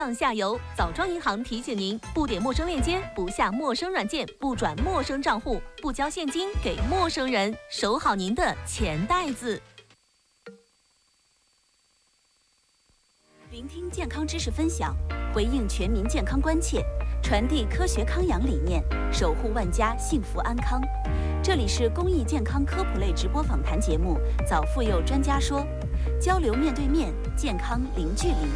上下游，枣庄银行提醒您：不点陌生链接，不下陌生软件，不转陌生账户，不交现金给陌生人，守好您的钱袋子。 聆听健康知识分享，回应全民健康关切，传递科学康养理念，守护万家幸福安康。这里是公益健康科普类直播访谈节目《早妇幼专家说》，交流面对面，健康零距离。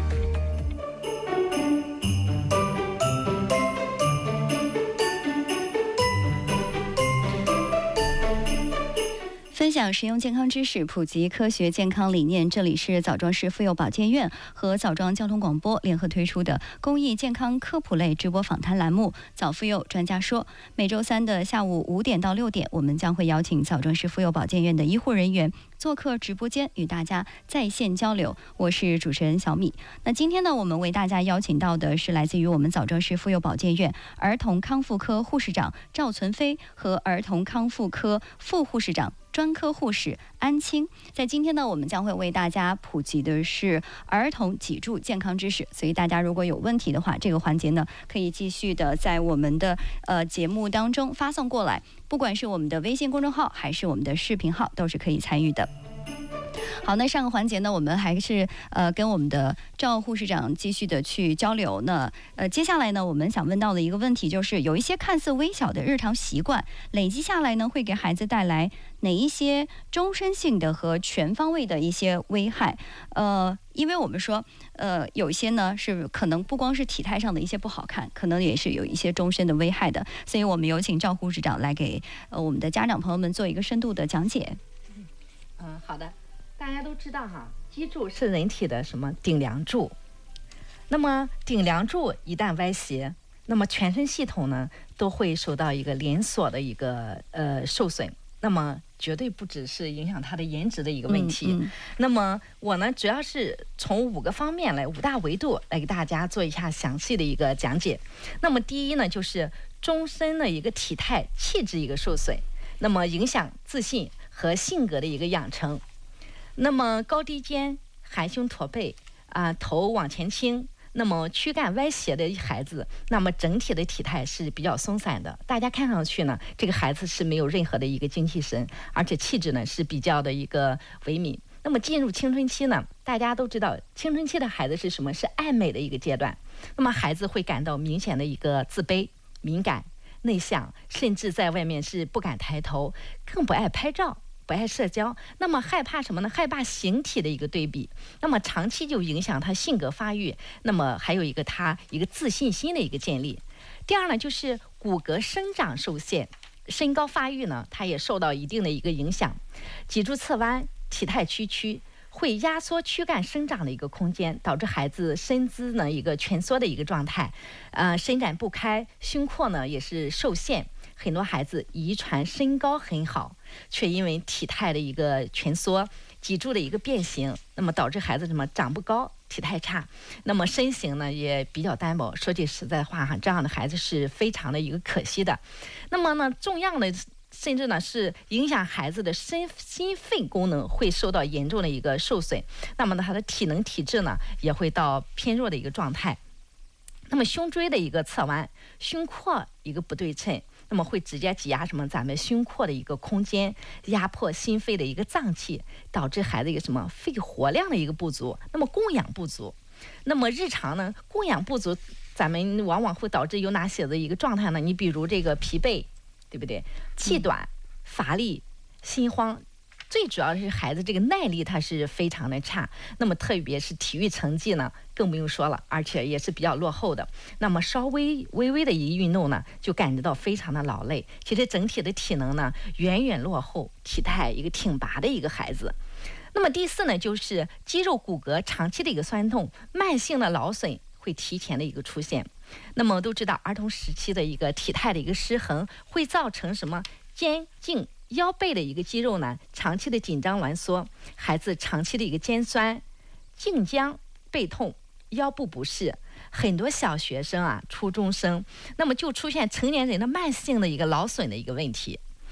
分享实用健康知识，普及科学健康理念。这里是枣庄市妇幼保健院和枣庄交通广播联合推出的公益健康科普类直播访谈栏目《早妇幼专家说》。每周三的下午5点到6点，我们将会邀请枣庄市妇幼保健院的医护人员做客直播间，与大家在线交流。我是主持人小米。那今天呢，我们为大家邀请到的是来自于我们枣庄市妇幼保健院儿童康复科护士长赵存飞和儿童康复科副护士长专科护士安青。在今天呢，我们将会为大家普及的是儿童脊柱健康知识，所以大家如果有问题的话，这个环节呢可以继续的在我们的节目当中发送过来，不管是我们的微信公众号还是我们的视频号都是可以参与的。好，那上个环节呢，我们还是跟我们的赵护士长继续的去交流呢。接下来呢，我们想问到的一个问题就是，有一些看似微小的日常习惯，累积下来呢，会给孩子带来哪一些终身性的和全方位的一些危害？因为我们说，有一些呢是可能不光是体态上的一些不好看，可能也是有一些终身的危害的。所以我们有请赵护士长来给我们的家长朋友们做一个深度的讲解。 好的。大家都知道哈，脊柱是人体的什么顶梁柱？那么顶梁柱一旦歪斜，那么全身系统呢都会受到一个连锁的一个受损。那么绝对不只是影响它的颜值的一个问题。那么我呢，主要是从5个方面来5大维度来给大家做一下详细的一个讲解。那么第一呢，就是终身的一个体态气质一个受损，那么影响自信和性格的一个养成。那么高低肩、含胸驼背头往前倾，那么躯干歪斜的孩子，那么整体的体态是比较松散的。大家看上去呢，这个孩子是没有任何的一个精气神，而且气质呢是比较的一个萎靡。那么进入青春期呢，大家都知道，青春期的孩子是什么？是爱美的一个阶段。那么孩子会感到明显的一个自卑、敏感、内向，甚至在外面是不敢抬头，更不爱拍照。不爱社交，那么害怕什么呢？害怕形体的一个对比，那么长期就影响他性格发育，那么还有一个他一个自信心的一个建立。第二呢，就是骨骼生长受限，身高发育呢，它也受到一定的一个影响，脊柱侧弯，体态屈会压缩躯干生长的一个空间，导致孩子身姿呢一个蜷缩的一个状态，伸展不开，胸廓呢也是受限。很多孩子遗传身高很好，却因为体态的一个蜷缩，脊柱的一个变形，那么导致孩子什么长不高，体态差，那么身形呢也比较单薄。说句实在话哈，这样的孩子是非常的一个可惜的。那么呢，重要的甚至呢是影响孩子的心肺功能会受到严重的一个受损，那么呢他的体能体质呢也会到偏弱的一个状态。那么胸椎的一个侧弯，胸廓一个不对称，那么会直接挤压什么咱们胸廓的一个空间，压迫心肺的一个脏器，导致孩子一个什么肺活量的一个不足，那么供氧不足。那么日常呢供氧不足，咱们往往会导致有哪些的一个状态呢？你比如这个疲惫，对不对？气短、乏力、心慌。最主要是孩子这个耐力它是非常的差，那么特别是体育成绩呢更不用说了，而且也是比较落后的。那么稍微的一运动呢，就感觉到非常的劳累，其实整体的体能呢远远落后体态一个挺拔的一个孩子。那么第4呢，就是肌肉骨骼长期的一个酸痛，慢性的劳损会提前的一个出现。那么都知道儿童时期的一个体态的一个失衡，会造成什么？肩颈腰背的一个肌肉呢长期的紧张挛缩，孩子长期的一个肩酸、颈僵、背痛、腰部不适，很多小学生初中生，那么就出现成年人的慢性的一个劳损的一个问题。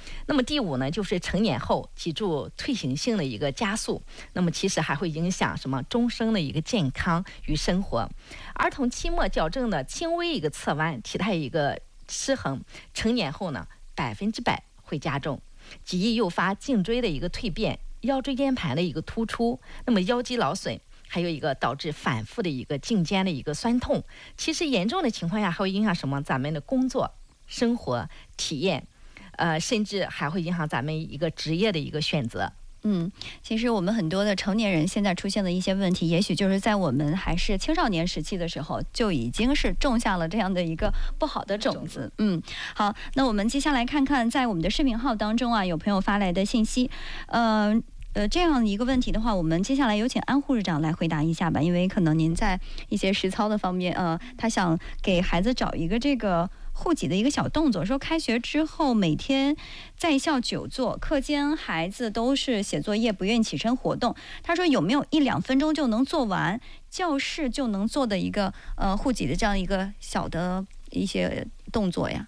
那么第5呢，就是成年后脊柱退行性的一个加速，那么其实还会影响什么终生的一个健康与生活。儿童期末矫正的轻微一个侧弯，体态一个失衡，成年后呢100%会加重，极易诱发颈椎的一个蜕变，腰椎间盘的一个突出，那么腰肌劳损，还有一个导致反复的一个颈肩的一个酸痛。其实严重的情况下还会影响什么？咱们的工作、生活体验，甚至还会影响咱们一个职业的一个选择。 其实我们很多的成年人现在出现的一些问题，也许就是在我们还是青少年时期的时候，就已经是种下了这样的一个不好的种子。好，那我们接下来看看在我们的视频号当中啊，有朋友发来的信息，这样一个问题的话，我们接下来有请安护士长来回答一下吧，因为可能您在一些实操的方面，他想给孩子找一个这个护脊的一个小动作，说开学之后每天在校久坐，课间孩子都是写作业，不愿意起身活动。他说有没有1-2分钟就能做完，教室就能做的一个护脊的这样一个小的一些动作呀？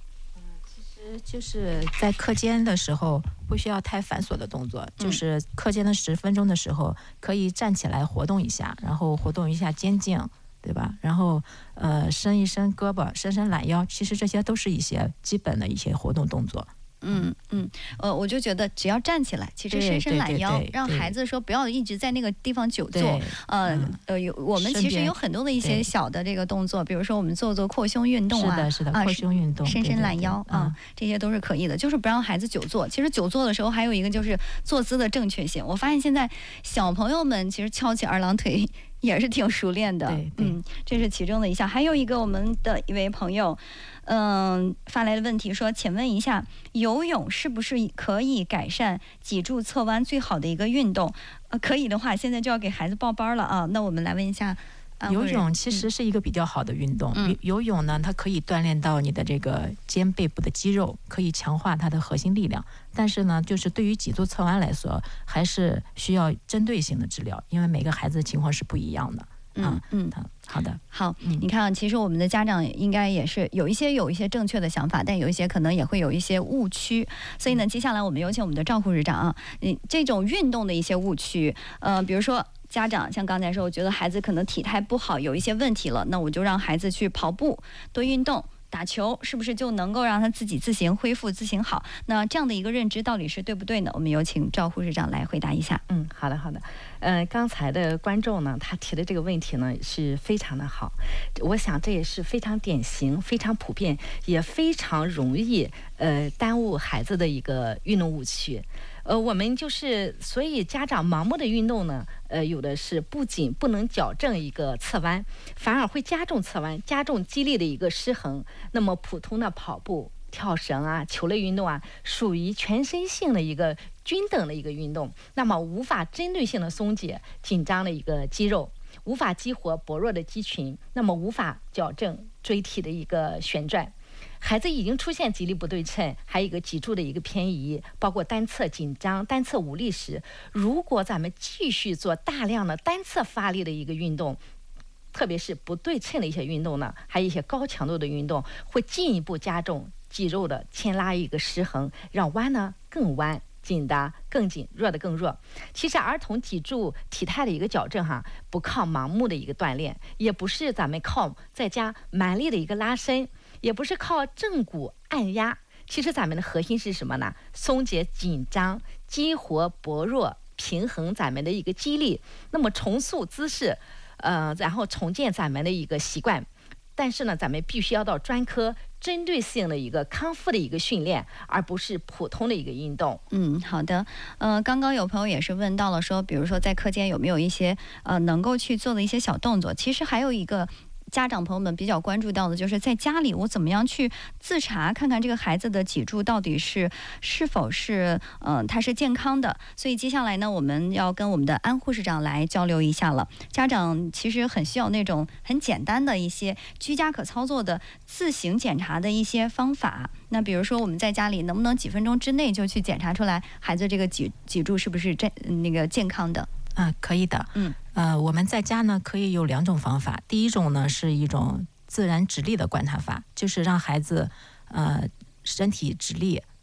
就是在课间的时候不需要太繁琐的动作，就是课间的10分钟的时候可以站起来活动一下，然后活动一下肩颈，对吧？然后伸一伸胳膊，伸伸懒腰，其实这些都是一些基本的一些活动动作。 我就觉得只要站起来，其实伸伸懒腰，让孩子说不要一直在那个地方久坐。我们其实有很多的一些小的这个动作，比如说我们做扩胸运动啊， 是的，扩胸运动， 伸伸懒腰这些都是可以的，就是不让孩子久坐。其实久坐的时候还有一个就是坐姿的正确性。我发现现在小朋友们其实翘起二郎腿也是挺熟练的，这是其中的一项。还有一个我们的一位朋友发来的问题说，请问一下，游泳是不是可以改善脊柱侧弯最好的一个运动？可以的话，现在就要给孩子报班了啊。那我们来问一下， 游泳其实是一个比较好的运动。游泳呢，它可以锻炼到你的这个肩背部的肌肉，可以强化它的核心力量。但是呢，就是对于脊柱侧弯来说，还是需要针对性的治疗，因为每个孩子的情况是不一样的。好的， 好，你看，其实我们的家长应该也是有一些正确的想法，但有一些可能也会有一些误区。所以呢，接下来我们有请我们的赵护士长啊，这种运动的一些误区，比如说家长像刚才说，我觉得孩子可能体态不好，有一些问题了，那我就让孩子去跑步，多运动。打球是不是就能够让他自己自行恢复、自行好？那这样的一个认知到底是对不对呢？我们有请赵护士长来回答一下。 好的。刚才的观众呢，他提的这个问题呢是非常的好，我想这也是非常典型、非常普遍，也非常容易耽误孩子的一个运动误区。我们所以家长盲目的运动呢，有的是不仅不能矫正一个侧弯，反而会加重侧弯，加重肌力的一个失衡。那么普通的跑步、跳绳啊、球类运动啊，属于全身性的一个均等的一个运动，那么无法针对性的松解紧张的一个肌肉，无法激活薄弱的肌群，那么无法矫正椎体的一个旋转。孩子已经出现肌力不对称，还有一个脊柱的一个偏移，包括单侧紧张、单侧无力时，如果咱们继续做大量的单侧发力的一个运动，特别是不对称的一些运动呢，还有一些高强度的运动，会进一步加重肌肉的牵拉一个失衡，让弯呢更弯，紧的更紧，弱的更弱。其实儿童脊柱体态的一个矫正不靠盲目的一个锻炼，也不是咱们靠在家蛮力的一个拉伸，也不是靠正骨按压。其实咱们的核心是什么呢？松解紧张，激活薄弱，平衡咱们的一个肌力，那么重塑姿势，然后重建咱们的一个习惯。但是呢，咱们必须要到专科针对性的一个康复的一个训练，而不是普通的一个运动。 好的。刚刚有朋友也是问到了说，比如说在课间有没有一些能够去做的一些小动作？其实还有一个家长朋友们比较关注到的，就是在家里我怎么样去自查，看看这个孩子的脊柱到底是否是他是健康的。所以接下来呢，我们要跟我们的安护士长来交流一下了。家长其实很需要那种很简单的一些居家可操作的自行检查的一些方法。那比如说我们在家里能不能几分钟之内就去检查出来孩子这个脊柱是不是健康的？ 可以的。我们在家呢可以有2种方法。第一种呢是一种自然直立的观察法，就是让孩子身体直立，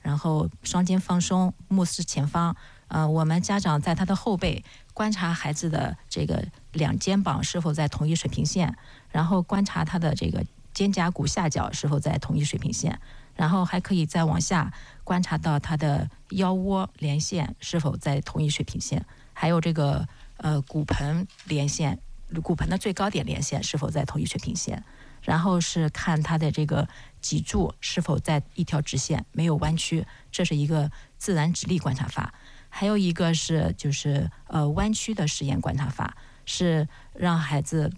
然后双肩放松，目视前方。我们家长在他的后背观察孩子的这个两肩膀是否在同一水平线，然后观察他的这个肩胛骨下角是否在同一水平线，然后还可以再往下观察到他的腰窝连线是否在同一水平线，还有这个骨盆连线，骨盆的最高点连线是否在同一水平线，然后是看他的这个脊柱是否在一条直线没有弯曲，这是一个自然直立观察法。还有一个是就是弯曲的实验观察法，是让孩子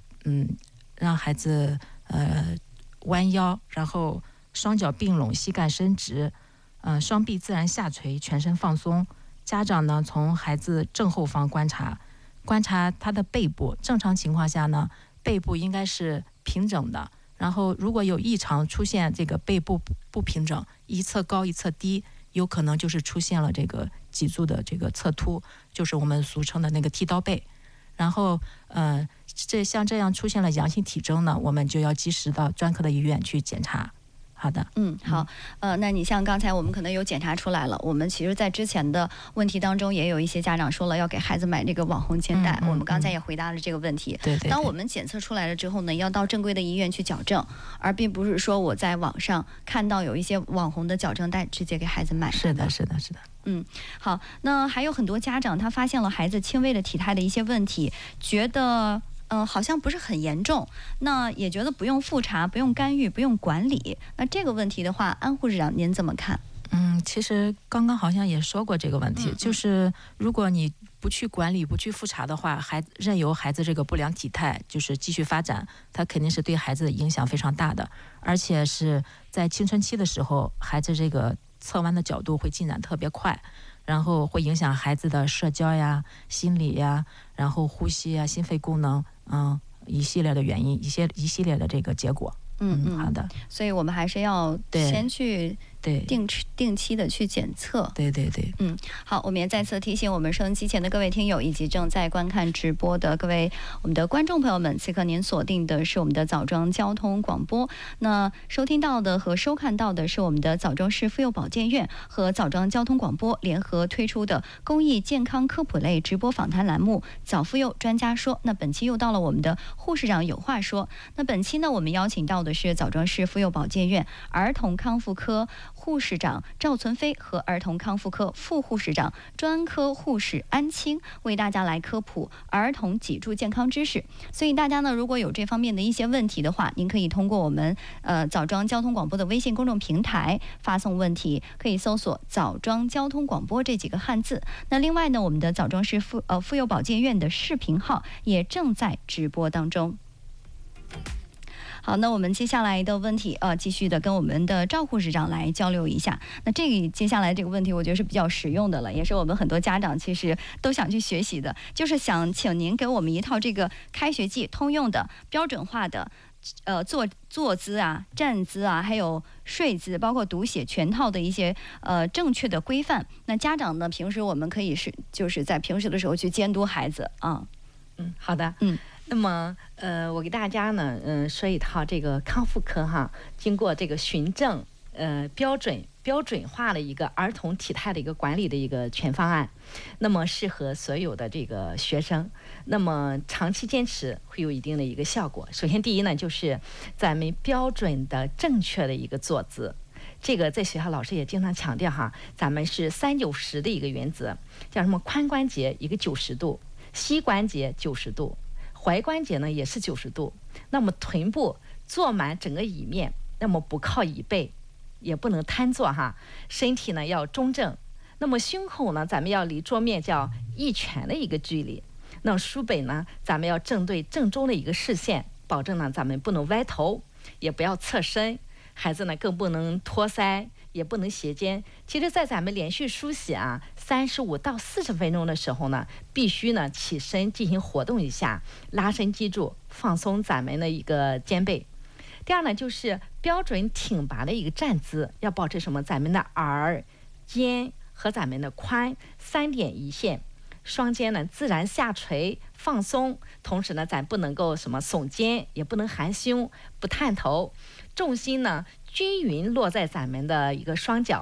弯腰，然后双脚并拢，膝盖伸直，双臂自然下垂，全身放松。家长呢从孩子正后方观察他的背部，正常情况下呢背部应该是平整的，然后如果有异常出现这个背部不平整，一侧高一侧低，有可能就是出现了这个脊柱的这个侧凸，就是我们俗称的那个剃刀背。然后像这样出现了阳性体征呢，我们就要及时到专科的医院去检查。好的， 好，那你像刚才我们可能有检查出来了，我们其实在之前的问题当中也有一些家长说了要给孩子买这个网红肩带，我们刚才也回答了这个问题。 对， 当我们检测出来了之后呢，要到正规的医院去矫正，而并不是说我在网上看到有一些网红的矫正带直接给孩子买。 是的。 好，那还有很多家长他发现了孩子轻微的体态的一些问题，觉得好像不是很严重，那也觉得不用复查，不用干预，不用管理。那这个问题的话，安护士长您怎么看？ 其实刚刚好像也说过这个问题，就是如果你不去管理、不去复查的话，任由孩子这个不良体态就是继续发展，它肯定是对孩子的影响非常大的，而且是在青春期的时候，孩子这个侧弯的角度会进展特别快，然后会影响孩子的社交呀、心理呀，然后呼吸啊、心肺功能，一系列的原因，一系列的这个结果。好的。 所以我们还是要先去定期的去检测。 对。 好，我们也再次提醒我们收音机前的各位听友以及正在观看直播的各位我们的观众朋友们，此刻您锁定的是我们的枣庄交通广播。那收听到的和收看到的是我们的枣庄市妇幼保健院和枣庄交通广播联合推出的公益健康科普类直播访谈栏目《早妇幼专家说》。那本期又到了我们的护士长有话说。那本期呢，我们邀请到的是枣庄市妇幼保健院儿童康复科护士长赵存飞和儿童康复科副护士长专科护士安青，为大家来科普儿童脊柱健康知识。所以大家呢，如果有这方面的一些问题的话，您可以通过我们枣庄交通广播的微信公众平台发送问题，可以搜索枣庄交通广播这几个汉字。那另外呢，我们的枣庄市妇幼保健院的视频号也正在直播当中。好，那我们接下来的问题继续的跟我们的赵护士长来交流一下。那接下来这个问题我觉得是比较实用的了，也是我们很多家长其实都想去学习的，就是请您给我们一套这个开学季通用的标准化的坐姿啊、站姿啊，还有睡姿，包括读写全套的一些正确的规范。那家长呢，平时我们可以就是在平时的时候去监督孩子啊。 好的。那么我给大家呢说一套这个康复科哈，经过这个循证标准化的一个儿童体态的一个管理的一个全方案，那么适合所有的这个学生，那么长期坚持会有一定的一个效果。首先第一呢，就是咱们标准的正确的一个坐姿，这个在学校老师也经常强调哈，咱们是3-9-10的一个原则，叫什么髋关节一个90度，膝关节90度，踝关节呢也是90度，那么臀部坐满整个椅面，那么不靠椅背，也不能瘫坐哈，身体呢要中正，那么胸口呢咱们要离桌面叫1拳的一个距离，那么书本呢咱们要正对正中的一个视线，保证呢咱们不能歪头，也不要侧身，孩子呢更不能托腮，也不能斜肩。其实在咱们连续书写35到40分钟的时候呢，必须呢起身进行活动一下，拉伸脊柱，放松咱们的一个肩背。第二呢，就是标准挺拔的一个站姿，要保持什么？咱们的耳、肩和咱们的髋3点一线，双肩呢自然下垂放松，同时呢咱不能够什么耸肩，也不能含胸，不探头，重心呢均匀落在咱们的一个双脚，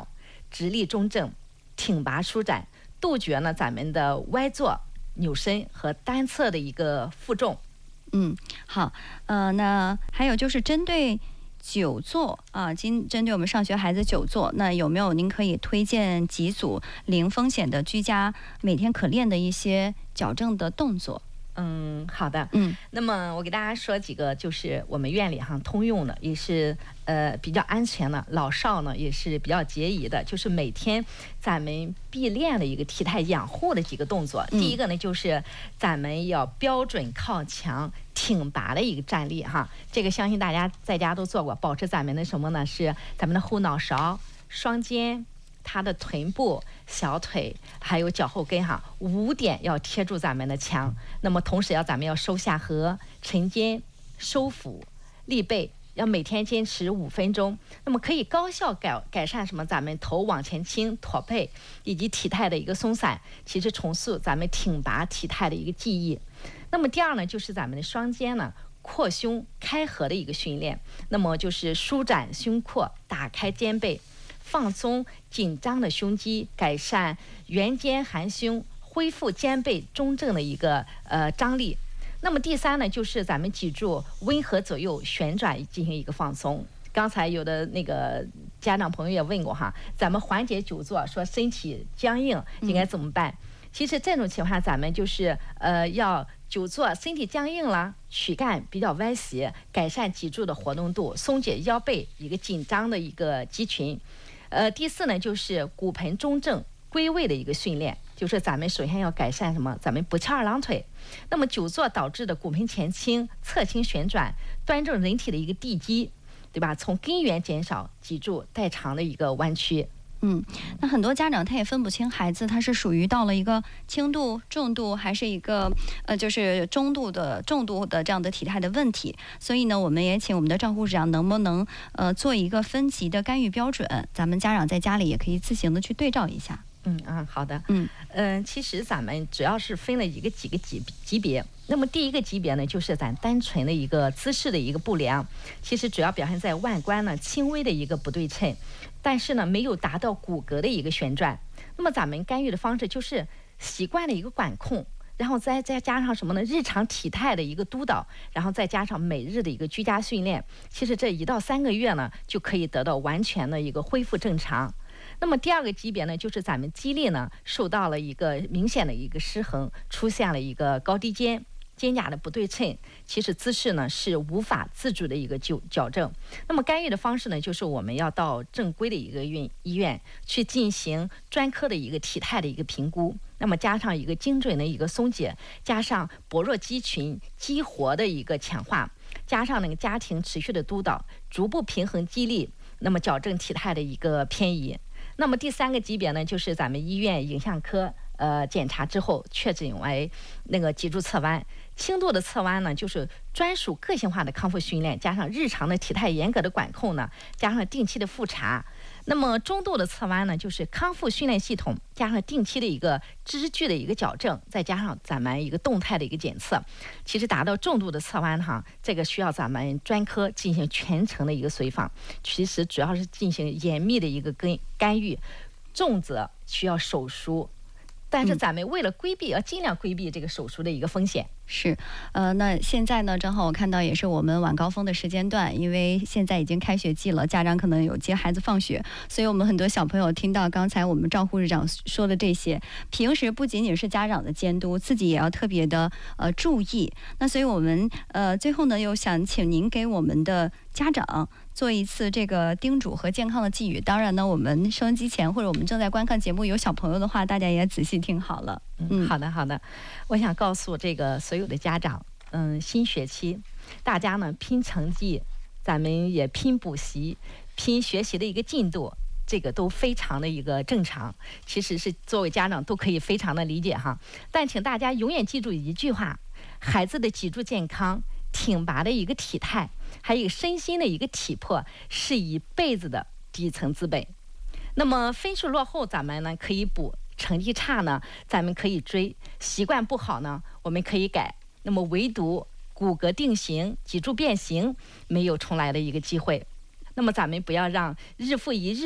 直立中正，挺拔舒展，杜绝呢咱们的歪坐、扭身和单侧的一个负重。 好，那还有就是针对久坐啊，针对我们上学孩子久坐，那有没有您可以推荐几组零风险的居家每天可练的一些矫正的动作？ 好的。那么我给大家说几个，就是我们院里通用的，也是比较安全的，老少呢也是比较皆宜的，就是每天咱们必练的一个体态养护的几个动作。第一个呢，就是咱们要标准靠墙挺拔的一个站立这个相信大家在家都做过，保持咱们的什么呢？是咱们的后脑勺、双肩、它的臀部、小腿还有脚后跟5点要贴住咱们的墙。那么同时咱们要收下颌、沉肩、收腹、立背，要每天坚持5分钟。那么可以高效改善什么？咱们头往前倾、驼背以及体态的一个松散，其实重塑咱们挺拔体态的一个记忆。那么第二呢，就是咱们的双肩呢扩胸开合的一个训练。那么就是舒展胸廓，打开肩背，放松紧张的胸肌，改善圆肩含胸，恢复肩背中正的一个张力。那么第三呢，就是咱们脊柱温和左右旋转进行一个放松。刚才有的那个家长朋友也问过咱们缓解久坐说身体僵硬应该怎么办？其实这种情况咱们就是要久坐身体僵硬了，躯干比较歪斜，改善脊柱的活动度，松解腰背一个紧张的一个肌群。第四呢，就是骨盆中正归位的一个训练，就是咱们首先要改善什么？咱们不翘二郎腿。那么久坐导致的骨盆前倾、侧倾旋转，端正人体的一个地基，对吧？从根源减少脊柱代偿的一个弯曲。 那很多家长他也分不清孩子他是属于到了一个轻度、重度，还是一个就是中度的、重度的这样的体态的问题。所以呢，我们也请我们的赵护士长能不能做一个分级的干预标准，咱们家长在家里也可以自行的去对照一下。 好的。其实咱们主要是分了几个级别。那么第一个级别呢，就是咱单纯的一个姿势的一个不良，其实主要表现在外观呢轻微的一个不对称，但是呢没有达到骨骼的一个旋转。那么咱们干预的方式就是习惯的一个管控，然后再加上什么呢？日常体态的一个督导，然后再加上每日的一个居家训练，其实这1到3个月呢就可以得到完全的一个恢复正常。那么第二个级别呢，就是咱们肌力呢受到了一个明显的一个失衡，出现了一个高低肩、肩胛的不对称，其实姿势呢是无法自主的一个矫正。那么干预的方式呢，就是我们要到正规的一个医院去进行专科的一个体态的一个评估，那么加上一个精准的一个松解，加上薄弱肌群激活的一个强化，加上那个家庭持续的督导，逐步平衡肌力，那么矫正体态的一个偏移。那么第3个级别呢，就是咱们医院影像科检查之后确诊为那个脊柱侧弯。轻度的侧弯呢，就是专属个性化的康复训练，加上日常的体态严格的管控呢，加上定期的复查。那么中度的侧弯呢，就是康复训练系统加上定期的一个支距的一个矫正，再加上咱们一个动态的一个检测。其实达到重度的侧弯这个需要咱们专科进行全程的一个随访，其实主要是进行严密的一个干预，重则需要手术，但是咱们为了规避，要尽量规避这个手术的一个风险。 是，那现在呢，正好我看到也是我们晚高峰的时间段，因为现在已经开学季了，家长可能有接孩子放学，所以我们很多小朋友听到刚才我们赵护士长说的这些，平时不仅仅是家长的监督，自己也要特别的注意。那所以我们最后呢，又想请您给我们的家长做一次这个叮嘱和健康的寄语。当然呢，我们收音机前或者我们正在观看节目有小朋友的话，大家也仔细听好了。 好的。我想告诉这个所有的家长，新学期大家呢拼成绩，咱们也拼补习，拼学习的一个进度，这个都非常的一个正常。其实是作为家长都可以非常的理解但请大家永远记住一句话：孩子的脊柱健康、挺拔的一个体态，还有身心的一个体魄，是一辈子的底层资本。那么分数落后咱们呢可以补，成绩差呢咱们可以追，习惯不好呢我们可以改。那么唯独骨骼定型、脊柱变形没有重来的一个机会。那么咱们不要让日复一日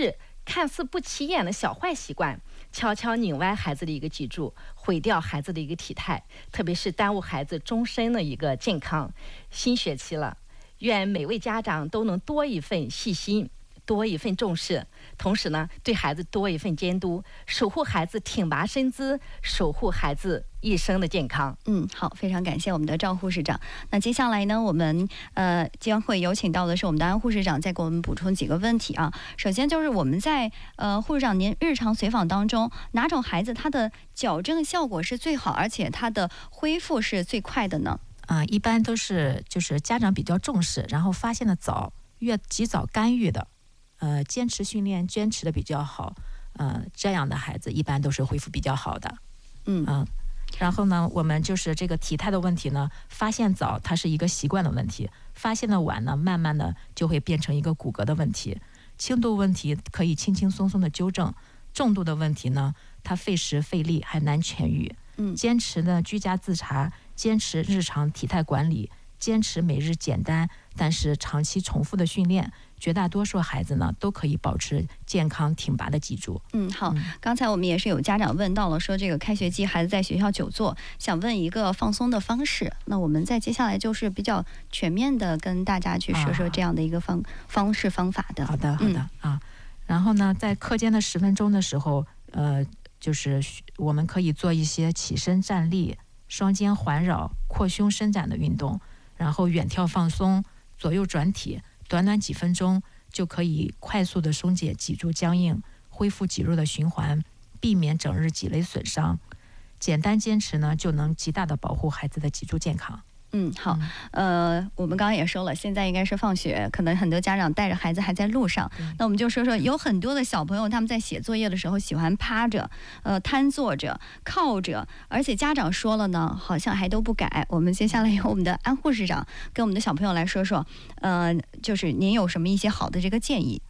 看似不起眼的小坏习惯，悄悄拧歪孩子的一个脊柱，毁掉孩子的一个体态，特别是耽误孩子终身的一个健康。新学期了，愿每位家长都能多一份细心，多一份重视，同时呢，对孩子多一份监督，守护孩子挺拔身姿，守护孩子一生的健康。 好，非常感谢我们的赵护士长。那接下来呢，我们将会有请到的是我们的安护士长，再给我们补充几个问题啊。首先就是我们在护士长您日常随访当中，哪种孩子他的矫正效果是最好，而且他的恢复是最快的呢？ 一般都是就是家长比较重视，然后发现的早，越及早干预的，坚持训练坚持的比较好，这样的孩子一般都是恢复比较好的。然后呢，我们就是这个体态的问题呢，发现早它是一个习惯的问题，发现的晚呢，慢慢的就会变成一个骨骼的问题。轻度问题可以轻轻松松的纠正，重度的问题呢，它费时费力还难痊愈。坚持呢居家自查，坚持日常体态管理，坚持每日简单但是长期重复的训练，绝大多数孩子呢都可以保持健康挺拔的脊柱。 好，刚才我们也是有家长问到了，说这个开学季孩子在学校久坐，想问一个放松的方式。那我们再接下来就是比较全面的跟大家去说说这样的一个方式方法的。 好的然后呢，在课间的10分钟的时候，就是我们可以做一些起身站立、双肩环绕、扩胸伸展的运动，然后远跳放松、左右转体，短短几分钟就可以快速的松解脊柱僵硬，恢复脊肉的循环，避免整日脊椎损伤。简单坚持呢，就能极大的保护孩子的脊柱健康。 好，我们刚刚也说了，现在应该是放学，可能很多家长带着孩子还在路上。那我们就说说，有很多的小朋友他们在写作业的时候喜欢趴着、瘫坐着、靠着，而且家长说了呢，好像还都不改。我们接下来由我们的安护士长跟我们的小朋友来说说，就是您有什么一些好的这个建议？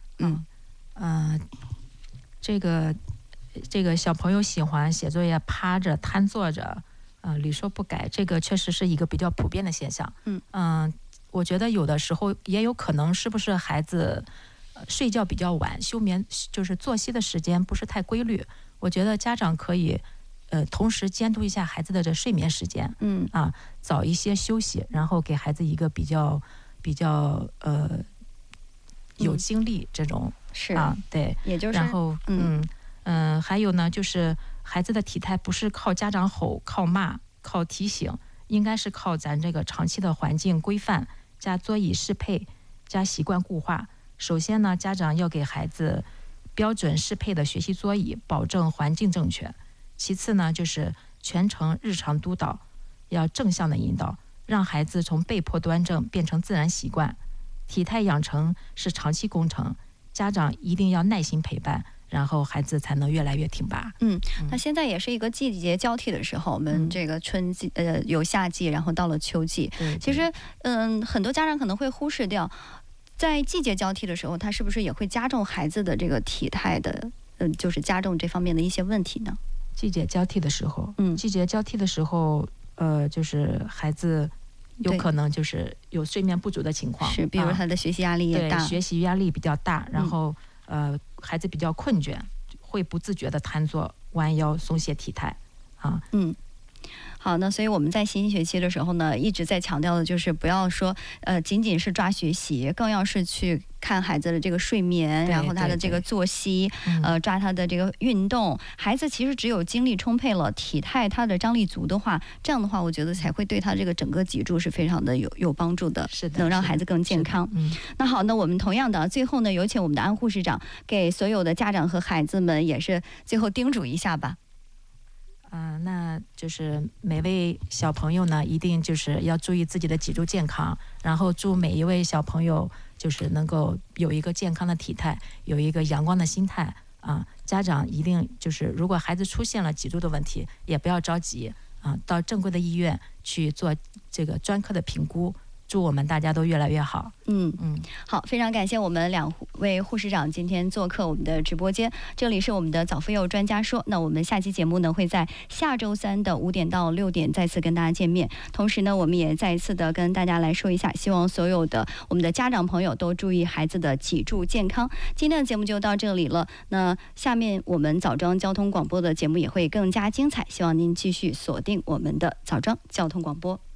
这个小朋友喜欢写作业趴着、瘫坐着。屡说不改，这个确实是一个比较普遍的现象。我觉得有的时候也有可能是不是孩子睡觉比较晚，休眠就是作息的时间不是太规律。我觉得家长可以同时监督一下孩子的这睡眠时间。早一些休息，然后给孩子一个比较有精力这种。对， 也就是然后还有呢，就是孩子的体态不是靠家长吼、靠骂、靠提醒，应该是靠咱这个长期的环境规范加桌椅适配加习惯固化。首先呢，家长要给孩子标准适配的学习桌椅，保证环境正确。其次呢，就是全程日常督导，要正向的引导，让孩子从被迫端正变成自然习惯。体态养成是长期工程，家长一定要耐心陪伴，然后孩子才能越来越挺拔。 那现在也是一个季节交替的时候，我们这个春季有夏季，然后到了秋季。其实很多家长可能会忽视掉，在季节交替的时候，他是不是也会加重孩子的这个体态的就是加重这方面的一些问题呢？ 季节交替的时候，就是孩子有可能就是有睡眠不足的情况， 是，比如他的学习压力也大， 对，学习压力比较大，然后孩子比较困倦，会不自觉的瘫坐、弯腰、松懈体态。 好，那所以我们在新学期的时候呢，一直在强调的就是不要说仅仅是抓学习，更要是去看孩子的这个睡眠，然后他的这个作息，抓他的这个运动。孩子其实只有精力充沛了，体态他的张力足的话，这样的话我觉得才会对他这个整个脊柱是非常的有帮助的， 是的， 能让孩子更健康。那好，那我们同样的最后呢，有请我们的安护士长给所有的家长和孩子们也是最后叮嘱一下吧。 那就是每位小朋友呢，一定就是要注意自己的脊柱健康，然后祝每一位小朋友就是能够有一个健康的体态，有一个阳光的心态家长一定就是如果孩子出现了脊柱的问题，也不要着急到正规的医院去做这个专科的评估， 祝我们大家都越来越好。 好，非常感谢我们2位护士长今天做客我们的直播间，这里是我们的早妇幼专家说。那我们下期节目呢会在下周3的5点到6点再次跟大家见面。同时呢，我们也再一次的跟大家来说一下，希望所有的我们的家长朋友都注意孩子的脊柱健康。今天的节目就到这里了，那下面我们枣庄交通广播的节目也会更加精彩，希望您继续锁定我们的枣庄交通广播。